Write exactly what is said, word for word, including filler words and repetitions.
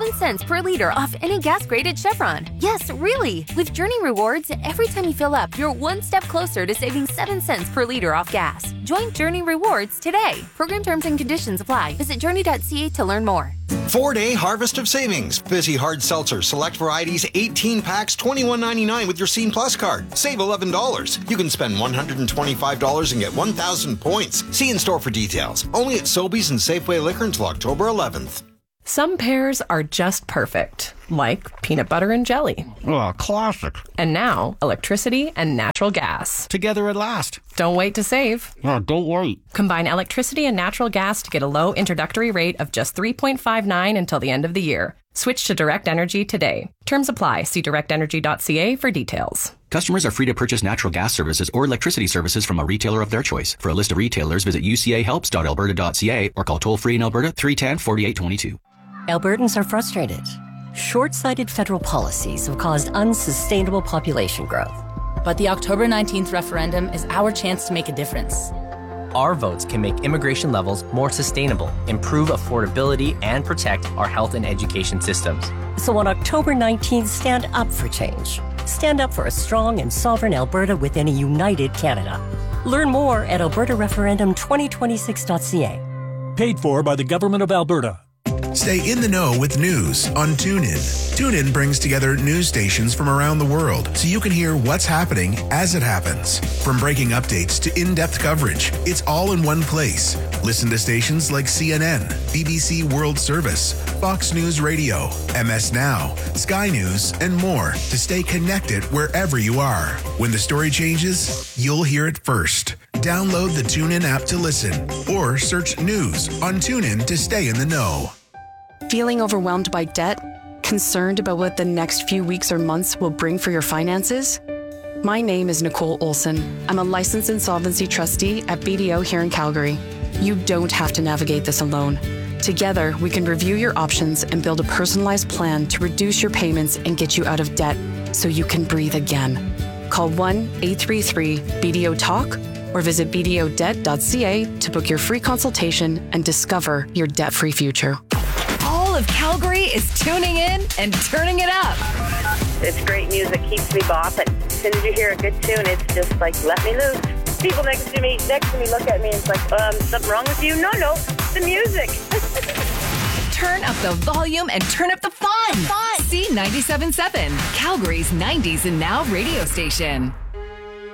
seven cents per liter off any gas grade at Chevron. Yes, really. With Journey Rewards, every time you fill up, you're one step closer to saving seven cents per liter off gas. Join Journey Rewards today. Program terms and conditions apply. Visit journey dot c a to learn more. Four-day harvest of savings. Vizzy Hard Seltzer, select varieties, eighteen packs, twenty-one ninety-nine with your Scene Plus card. Save eleven dollars. You can spend one hundred twenty-five dollars and get one thousand points. See in store for details. Only at Sobeys and Safeway Liquor until October eleventh. Some pairs are just perfect, like peanut butter and jelly. Oh, classic. And now, electricity and natural gas. Together at last. Don't wait to save. Oh, don't wait. Combine electricity and natural gas to get a low introductory rate of just three point five nine until the end of the year. Switch to Direct Energy today. Terms apply. See direct energy dot c a for details. Customers are free to purchase natural gas services or electricity services from a retailer of their choice. For a list of retailers, visit u c a helps dot alberta dot c a or call toll-free in Alberta three one zero, four eight two two. Albertans are frustrated. Short-sighted federal policies have caused unsustainable population growth. But the October nineteenth referendum is our chance to make a difference. Our votes can make immigration levels more sustainable, improve affordability, and protect our health and education systems. So on October nineteenth, stand up for change. Stand up for a strong and sovereign Alberta within a united Canada. Learn more at alberta referendum twenty twenty-six dot c a. Paid for by the Government of Alberta. Stay in the know with news on TuneIn. TuneIn brings together news stations from around the world so you can hear what's happening as it happens. From breaking updates to in-depth coverage, it's all in one place. Listen to stations like C N N, B B C World Service, Fox News Radio, M S Now, Sky News, and more to stay connected wherever you are. When the story changes, you'll hear it first. Download the TuneIn app to listen or search news on TuneIn to stay in the know. Feeling overwhelmed by debt? Concerned about what the next few weeks or months will bring for your finances? My name is Nicole Olson. I'm a licensed insolvency trustee at B D O here in Calgary. You don't have to navigate this alone. Together, we can review your options and build a personalized plan to reduce your payments and get you out of debt so you can breathe again. Call one eight three three B D O talk or visit b d o debt dot c a to book your free consultation and discover your debt-free future. All of Calgary is tuning in and turning it up. It's great music, keeps me bopping. As soon as you hear a good tune, it's just like, let me loose. People next to me, next to me look at me and it's like, um, something wrong with you? No, no, it's the music. Turn up the volume and turn up the fun. Fun. C ninety-seven point seven, Calgary's nineties and now radio station.